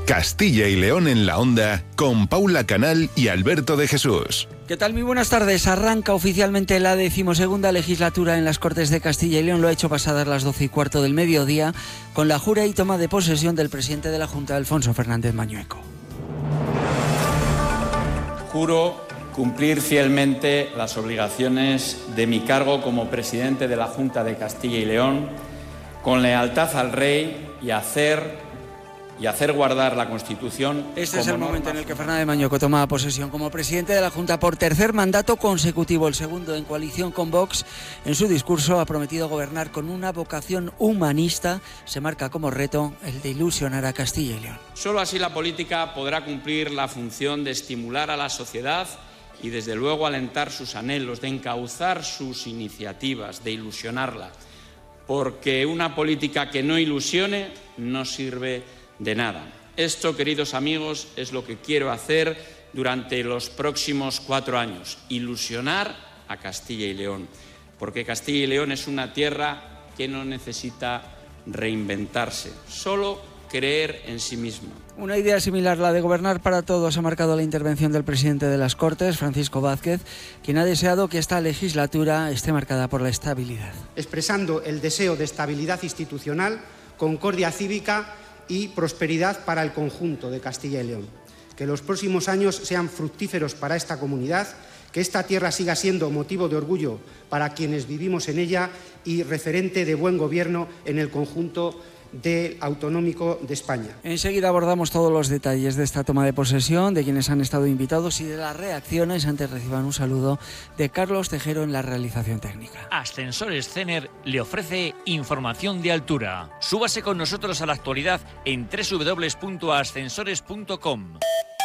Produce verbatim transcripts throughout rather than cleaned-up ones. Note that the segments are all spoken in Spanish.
Castilla y León en la Onda, con Paula Canal y Alberto de Jesús. ¿Qué tal? Muy buenas tardes. Arranca oficialmente la decimosegunda legislatura en las Cortes de Castilla y León. Lo ha hecho pasadas las doce y cuarto del mediodía, con la jura y toma de posesión del presidente de la Junta, Alfonso Fernández Mañueco. Juro cumplir fielmente las obligaciones de mi cargo como presidente de la Junta de Castilla y León, con lealtad al Rey y hacer... y hacer guardar la Constitución. Este es el momento en el que Fernández Mañueco toma posesión como presidente de la Junta por tercer mandato consecutivo, el segundo en coalición con Vox. En su discurso ha prometido gobernar con una vocación humanista. Se marca como reto el de ilusionar a Castilla y León. Solo así la política podrá cumplir la función de estimular a la sociedad y desde luego alentar sus anhelos, de encauzar sus iniciativas, de ilusionarla. Porque una política que no ilusione no sirve de nada. Esto, queridos amigos, es lo que quiero hacer durante los próximos cuatro años. Ilusionar a Castilla y León. Porque Castilla y León es una tierra que no necesita reinventarse, solo creer en sí misma. Una idea similar, la de gobernar para todos, ha marcado la intervención del presidente de las Cortes, Francisco Vázquez, quien ha deseado que esta legislatura esté marcada por la estabilidad. Expresando el deseo de estabilidad institucional, concordia cívica y prosperidad para el conjunto de Castilla y León. Que los próximos años sean fructíferos para esta comunidad, que esta tierra siga siendo motivo de orgullo para quienes vivimos en ella y referente de buen gobierno en el conjunto del autonómico de España. Enseguida abordamos todos los detalles de esta toma de posesión, de quienes han estado invitados y de las reacciones. Antes reciban un saludo de Carlos Tejero en la realización técnica. Ascensores Cener le ofrece información de altura. Súbase con nosotros a la actualidad en doble u doble u doble u punto ascensores punto com.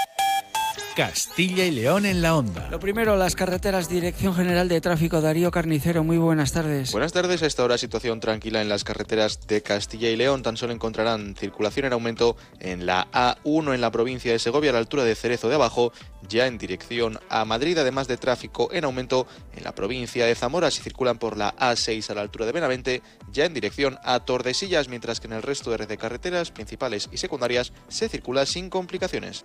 Castilla y León en la Onda. Lo primero, las carreteras. Dirección General de Tráfico, Darío Carnicero, muy buenas tardes. Buenas tardes. A esta hora situación tranquila en las carreteras de Castilla y León. Tan solo encontrarán circulación en aumento en la A uno en la provincia de Segovia a la altura de Cerezo de Abajo, ya en dirección a Madrid, además de tráfico en aumento en la provincia de Zamora si circulan por la A seis a la altura de Benavente, ya en dirección a Tordesillas, mientras que en el resto de red de carreteras principales y secundarias se circula sin complicaciones.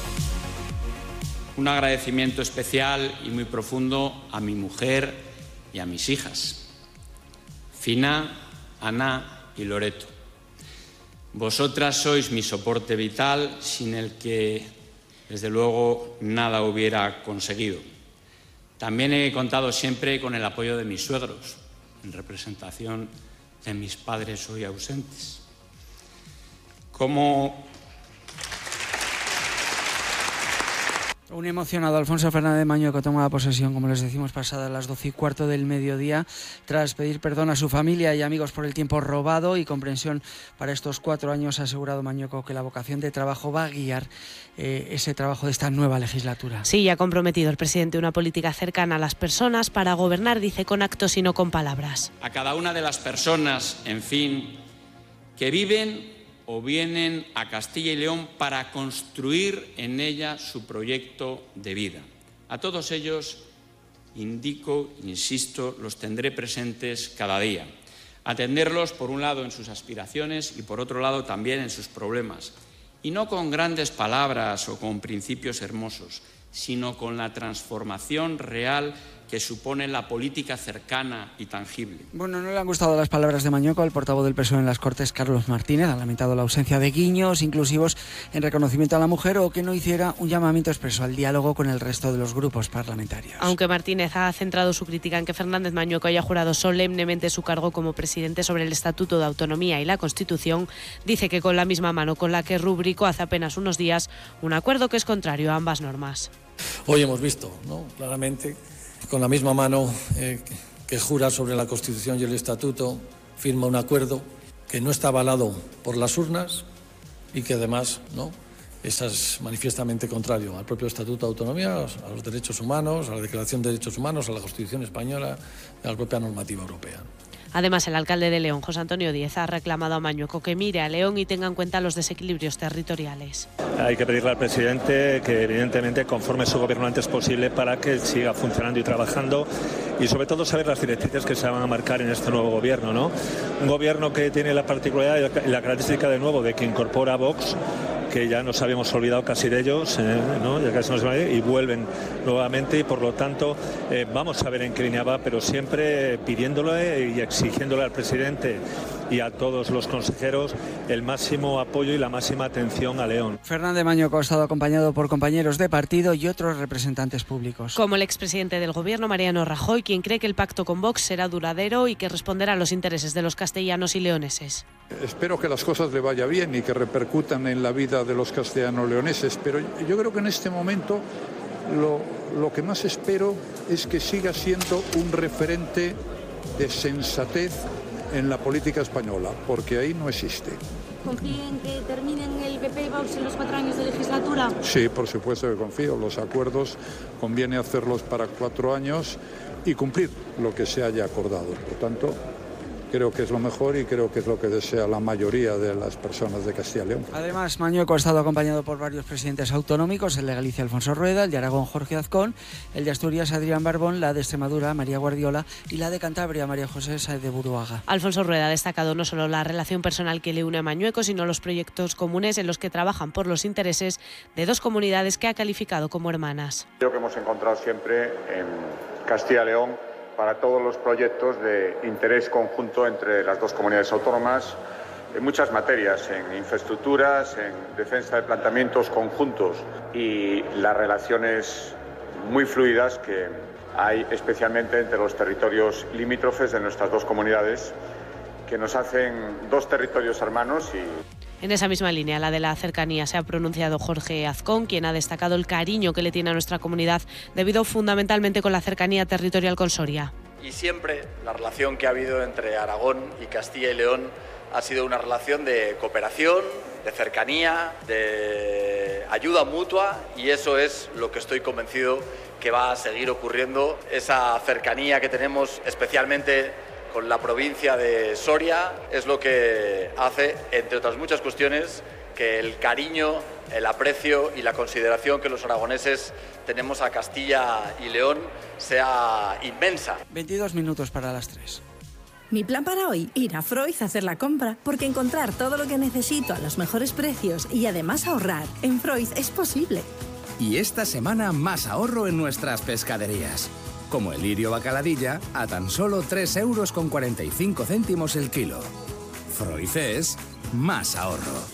Un agradecimiento especial y muy profundo a mi mujer y a mis hijas, Fina, Ana y Loreto. Vosotras sois mi soporte vital, sin el que, desde luego, nada hubiera conseguido. También he contado siempre con el apoyo de mis suegros, en representación de mis padres hoy ausentes. Como Un emocionado Alfonso Fernández Mañueco toma posesión, como les decimos, pasadas las doce y cuarto del mediodía, tras pedir perdón a su familia y amigos por el tiempo robado y comprensión para estos cuatro años. Ha asegurado Mañueco que la vocación de trabajo va a guiar eh, ese trabajo de esta nueva legislatura. Sí, ha comprometido el presidente una política cercana a las personas para gobernar, dice, con actos y no con palabras. A cada una de las personas, en fin, que viven o vienen a Castilla y León para construir en ella su proyecto de vida. A todos ellos, indico, insisto, los tendré presentes cada día. Atenderlos, por un lado, en sus aspiraciones y, por otro lado, también en sus problemas. Y no con grandes palabras o con principios hermosos, sino con la transformación real que supone la política cercana y tangible. Bueno, no le han gustado las palabras de Mañueco al portavoz del P S O E en las Cortes, Carlos Martínez. Ha lamentado la ausencia de guiños inclusivos en reconocimiento a la mujer o que no hiciera un llamamiento expreso al diálogo con el resto de los grupos parlamentarios. Aunque Martínez ha centrado su crítica en que Fernández Mañueco haya jurado solemnemente su cargo como presidente sobre el Estatuto de Autonomía y la Constitución, dice que con la misma mano con la que rubricó hace apenas unos días un acuerdo que es contrario a ambas normas. Hoy hemos visto, ¿no?, claramente, con la misma mano eh, que jura sobre la Constitución y el Estatuto, firma un acuerdo que no está avalado por las urnas y que además, ¿no?, es manifiestamente contrario al propio Estatuto de Autonomía, a los derechos humanos, a la Declaración de Derechos Humanos, a la Constitución española y a la propia normativa europea. Además, el alcalde de León, José Antonio Díez, ha reclamado a Mañueco que mire a León y tenga en cuenta los desequilibrios territoriales. Hay que pedirle al presidente que evidentemente conforme su gobierno lo antes posible para que siga funcionando y trabajando y sobre todo saber las directrices que se van a marcar en este nuevo gobierno, ¿no? Un gobierno que tiene la particularidad y la característica de nuevo de que incorpora a Vox que ya nos habíamos olvidado casi de ellos, eh, ¿no? Ya casi nos y vuelven nuevamente, y por lo tanto eh, vamos a ver en qué línea va, pero siempre pidiéndole y exigiéndole al presidente y a todos los consejeros el máximo apoyo y la máxima atención a León. Fernández Mañueco ha estado acompañado por compañeros de partido y otros representantes públicos. Como el expresidente del Gobierno, Mariano Rajoy, quien cree que el pacto con Vox será duradero y que responderá a los intereses de los castellanos y leoneses. Espero que las cosas le vaya bien y que repercutan en la vida de los castellano-leoneses, pero yo creo que en este momento lo, lo que más espero es que siga siendo un referente de sensatez en la política española, porque ahí no existe. ¿Confía en que terminen el P P y Vox en los cuatro años de legislatura? Sí, por supuesto que confío. Los acuerdos conviene hacerlos para cuatro años y cumplir lo que se haya acordado. Por tanto, creo que es lo mejor y creo que es lo que desea la mayoría de las personas de Castilla y León. Además, Mañueco ha estado acompañado por varios presidentes autonómicos, el de Galicia, Alfonso Rueda, el de Aragón, Jorge Azcón, el de Asturias, Adrián Barbón, la de Extremadura, María Guardiola, y la de Cantabria, María José Sáez de Buruaga. Alfonso Rueda ha destacado no solo la relación personal que le une a Mañueco, sino los proyectos comunes en los que trabajan por los intereses de dos comunidades que ha calificado como hermanas. Creo que hemos encontrado siempre en Castilla y León para todos los proyectos de interés conjunto entre las dos comunidades autónomas en muchas materias, en infraestructuras, en defensa de planteamientos conjuntos y las relaciones muy fluidas que hay especialmente entre los territorios limítrofes de nuestras dos comunidades, que nos hacen dos territorios hermanos. Y en esa misma línea, la de la cercanía, se ha pronunciado Jorge Azcón, quien ha destacado el cariño que le tiene a nuestra comunidad debido fundamentalmente con la cercanía territorial con Soria. Y siempre la relación que ha habido entre Aragón y Castilla y León ha sido una relación de cooperación, de cercanía, de ayuda mutua, y eso es lo que estoy convencido que va a seguir ocurriendo. Esa cercanía que tenemos especialmente con la provincia de Soria es lo que hace, entre otras muchas cuestiones, que el cariño, el aprecio y la consideración que los aragoneses tenemos a Castilla y León sea inmensa. veintidós minutos para las tres. Mi plan para hoy, ir a Freud a hacer la compra, porque encontrar todo lo que necesito a los mejores precios y además ahorrar en Freud es posible. Y esta semana más ahorro en nuestras pescaderías. Como el lirio bacaladilla, a tan solo tres euros con cuarenta y cinco céntimos el kilo. Freud es más ahorro.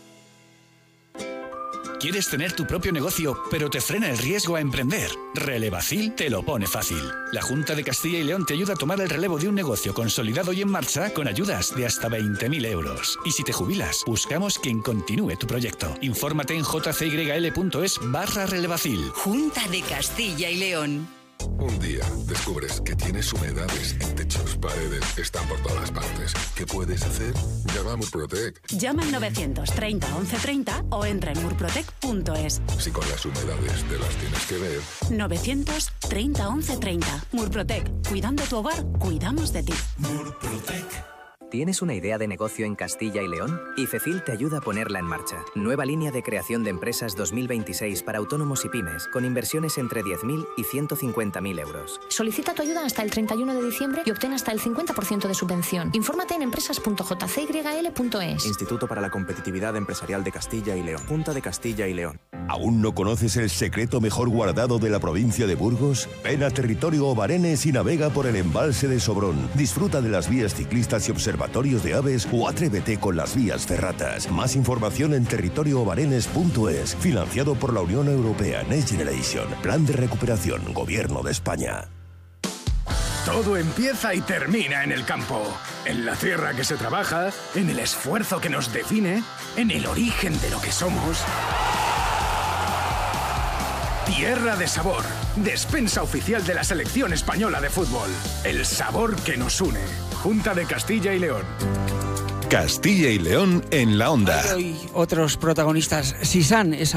¿Quieres tener tu propio negocio, pero te frena el riesgo a emprender? Relevacil te lo pone fácil. La Junta de Castilla y León te ayuda a tomar el relevo de un negocio consolidado y en marcha con ayudas de hasta veinte mil euros. Y si te jubilas, buscamos quien continúe tu proyecto. Infórmate en jcyl.es barra relevacil. Junta de Castilla y León. Un día descubres que tienes humedades en techos, paredes, están por todas partes. ¿Qué puedes hacer? Llama a Murprotec. Llama al novecientos treinta once treinta o entra en murprotec punto es. Si con las humedades te las tienes que ver. novecientos treinta once treinta. Murprotec. Cuidando tu hogar, cuidamos de ti. Murprotec. ¿Tienes una idea de negocio en Castilla y León? IFECIL te ayuda a ponerla en marcha. Nueva línea de creación de empresas dos mil veintiséis para autónomos y pymes, con inversiones entre diez mil y ciento cincuenta mil euros. Solicita tu ayuda hasta el treinta y uno de diciembre y obtén hasta el cincuenta por ciento de subvención. Infórmate en empresas punto j c y l punto es. Instituto para la Competitividad Empresarial de Castilla y León. Junta de Castilla y León. ¿Aún no conoces el secreto mejor guardado de la provincia de Burgos? Ven a Territorio Obarenes y navega por el embalse de Sobrón. Disfruta de las vías ciclistas y observatorios de aves o atrévete con las vías ferratas. Más información en territorio obarenes punto es. Financiado por la Unión Europea Next Generation. Plan de recuperación. Gobierno de España. Todo empieza y termina en el campo. En la tierra que se trabaja, en el esfuerzo que nos define, en el origen de lo que somos. Tierra de sabor. Despensa oficial de la selección española de fútbol. El sabor que nos une. Junta de Castilla y León. Castilla y León en la onda. Hoy otros protagonistas. Sisán, esa